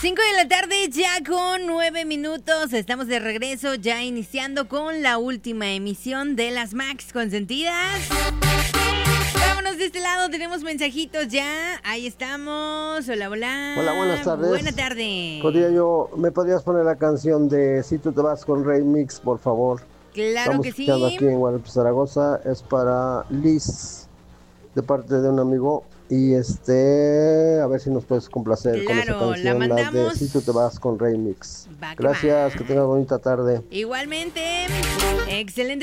5 de la tarde, ya con 9 minutos. Estamos de regreso, ya iniciando con la última emisión de las Max Consentidas. Vámonos de este lado, tenemos mensajitos ya. Ahí estamos. Hola, hola. Hola, buenas tardes. Buenas tardes. ¿Me podrías poner la canción de Si tú te vas con Rey Mix, por favor? Claro que sí. Estamos escuchando aquí en Guadalupe, Zaragoza. Es para Liz, de parte de un amigo. Y a ver si nos puedes complacer con esa Claro, la canción, la de mandamos. Si tú te vas con Rey Mix. Va que Gracias, va. que tengas bonita tarde. Igualmente, excelente